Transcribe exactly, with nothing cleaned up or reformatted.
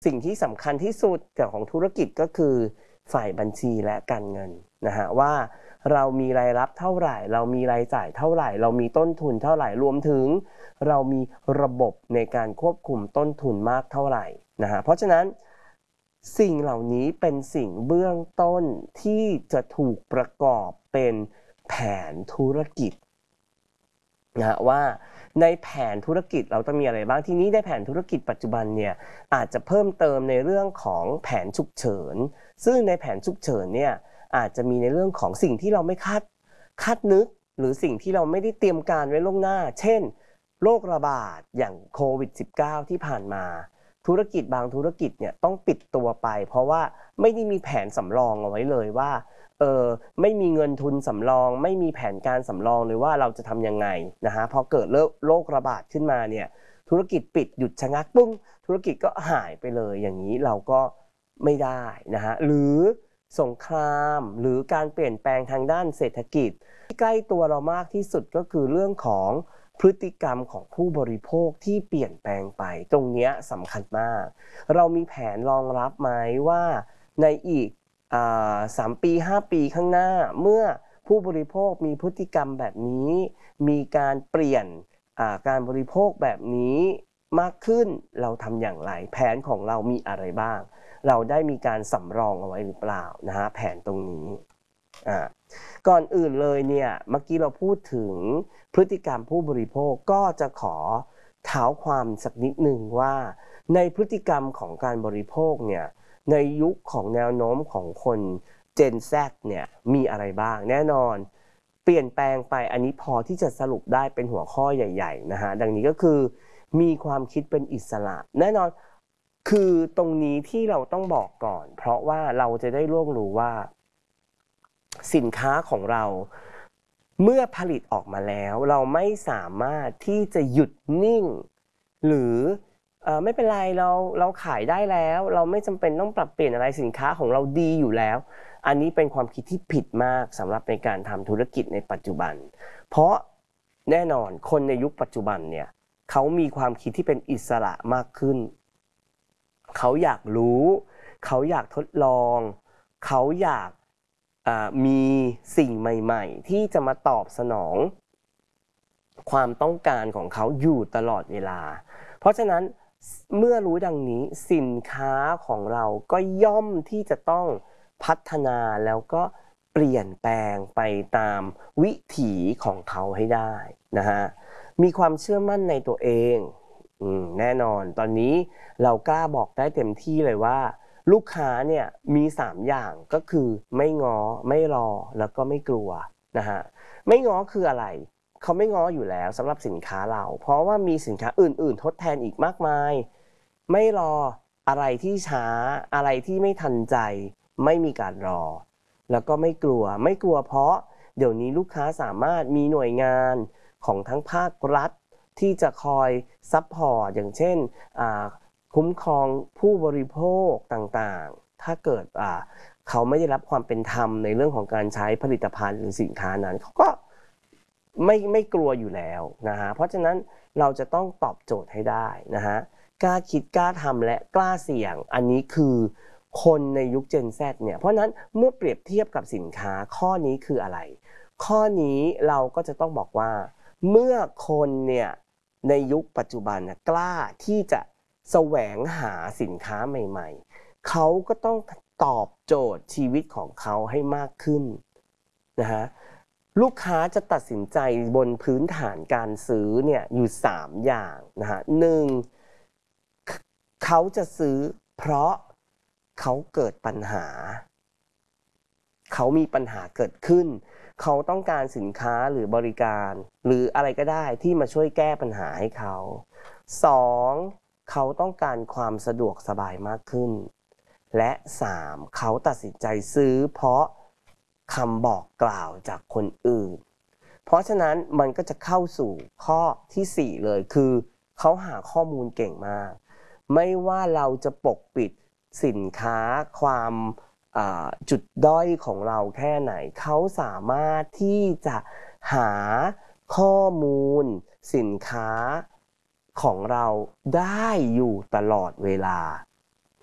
สิ่งที่สำคัญที่สุดของธุรกิจก็คือฝ่ายบัญชีและการเงินนะฮะว่าเรามีรายรับเท่าไหร่เรามีรายจ่ายเท่าไหร่เรามีต้นทุนเท่าไหร่รวมถึงเรามีระบบในการควบคุมต้นทุนมากเท่าไหร่นะฮะเพราะฉะนั้นสิ่งเหล่านี้เป็นสิ่งเบื้องต้นที่จะถูกประกอบเป็นแผนธุรกิจนะฮะว่าในแผนธุรกิจเราต้องมีอะไรบ้างทีนี้ในแผนธุรกิจปัจจุบันเนี่ยอาจจะเพิ่มเติมในเรื่องของแผนฉุกเฉินซึ่งในแผนฉุกเฉินเนี่ยอาจจะมีในเรื่องของสิ่งที่เราไม่คาดคาดนึกหรือสิ่งที่เราไม่ได้เตรียมการไว้ล่วงหน้าเช่นโรคระบาดอย่างโควิด สิบเก้า ที่ผ่านมาธุรกิจบางธุรกิจเนี่ยต้องปิดตัวไปเพราะว่าไม่ได้มีแผนสำรองเอาไว้เลยว่าเออไม่มีเงินทุนสำรองไม่มีแผนการสำรองเลยว่าเราจะทำยังไงนะฮะพอเกิดโรคระบาดขึ้นมาเนี่ยธุรกิจปิดหยุดชะงักปุ้งธุรกิจก็หายไปเลยอย่างนี้เราก็ไม่ได้นะฮะหรือสงครามหรือการเปลี่ยนแปลงทางด้านเศรษฐกิจที่ใกล้ตัวเรามากที่สุดก็คือเรื่องของพฤติกรรมของผู้บริโภคที่เปลี่ยนแปลงไปตรงนี้สำคัญมากเรามีแผนรองรับไหมว่าในอีกสามปีห้าปีข้างหน้าเมื่อผู้บริโภคมีพฤติกรรมแบบนี้มีการเปลี่ยนการบริโภคแบบนี้มากขึ้นเราทำอย่างไรแผนของเรามีอะไรบ้างเราได้มีการสำรองเอาไว้หรือเปล่านะฮะแผนตรงนี้อ่าก่อนอื่นเลยเนี่ยเมื่อกี้เราพูดถึงพฤติกรรมผู้บริโภคก็จะขอเท้าความสักนิดหนึ่งว่าในพฤติกรรมของการบริโภคเนี่ยในยุคของแนวโน้มของคน Gen Z เนี่ยมีอะไรบ้างแน่นอนเปลี่ยนแปลงไปอันนี้พอที่จะสรุปได้เป็นหัวข้อใหญ่ๆนะฮะดังนี้ก็คือมีความคิดเป็นอิสระแน่นอนคือตรงนี้ที่เราต้องบอกก่อนเพราะว่าเราจะได้ร่วงรู้ว่าสินค้าของเราเมื่อผลิตออกมาแล้วเราไม่สามารถที่จะหยุดนิ่งหรือเอ่อไม่เป็นไรเราเราขายได้แล้วเราไม่จำเป็นต้องปรับเปลี่ยนอะไรสินค้าของเราดีอยู่แล้วอันนี้เป็นความคิดที่ผิดมากสำหรับในการทำธุรกิจในปัจจุบันเพราะแน่นอนคนในยุคปัจจุบันเนี่ยเขามีความคิดที่เป็นอิสระมากขึ้นเขาอยากรู้เขาอยากทดลองเขาอยากมีสิ่งใหม่ๆที่จะมาตอบสนองความต้องการของเขาอยู่ตลอดเวลาเพราะฉะนั้นเมื่อรู้ดังนี้สินค้าของเราก็ย่อมที่จะต้องพัฒนาแล้วก็เปลี่ยนแปลงไปตามวิถีของเขาให้ได้นะฮะมีความเชื่อมั่นในตัวเองอืมแน่นอนตอนนี้เรากล้าบอกได้เต็มที่เลยว่าลูกค้าเนี่ยมีสามอย่างก็คือไม่ง้อไม่รอแล้วก็ไม่กลัวนะฮะไม่ง้อคืออะไรเขาไม่ง้ออยู่แล้วสำหรับสินค้าเราเพราะว่ามีสินค้าอื่นๆทดแทนอีกมากมายไม่รออะไรที่ช้าอะไรที่ไม่ทันใจไม่มีการรอแล้วก็ไม่กลัวไม่กลัวเพราะเดี๋ยวนี้ลูกค้าสามารถมีหน่วยงานของทั้งภาครัฐที่จะคอยซัพพอร์ตอย่างเช่นคุ้มครองผู้บริโภคต่างๆถ้าเกิดเขาไม่ได้รับความเป็นธรรมในเรื่องของการใช้ผลิตภัณฑ์หรือสินค้านั้นเขาก็ไม่ไม่กลัวอยู่แล้วนะฮะเพราะฉะนั้นเราจะต้องตอบโจทย์ให้ได้นะฮะกล้าคิดกล้าทำและกล้าเสี่ยงอันนี้คือคนในยุค Gen Z เนี่ยเพราะนั้นเมื่อเปรียบเทียบกับสินค้าข้อนี้คืออะไรข้อนี้เราก็จะต้องบอกว่าเมื่อคนเนี่ยในยุคปัจจุบันกล้าที่จะแสวงหาสินค้าใหม่ๆเขาก็ต้องตอบโจทย์ชีวิตของเขาให้มากขึ้นนะฮะลูกค้าจะตัดสินใจบนพื้นฐานการซื้อเนี่ยอยู่สามอย่างนะฮะหนึ่งเขาจะซื้อเพราะเขาเกิดปัญหาเขามีปัญหาเกิดขึ้นเขาต้องการสินค้าหรือบริการหรืออะไรก็ได้ที่มาช่วยแก้ปัญหาให้เขาสองเขาต้องการความสะดวกสบายมากขึ้นและสามเขาตัดสินใจซื้อเพราะคำบอกกล่าวจากคนอื่นเพราะฉะนั้นมันก็จะเข้าสู่ข้อที่สี่เลยคือเขาหาข้อมูลเก่งมากไม่ว่าเราจะปกปิดสินค้าความจุดด้อยของเราแค่ไหนเขาสามารถที่จะหาข้อมูลสินค้าของเราได้อยู่ตลอดเวลา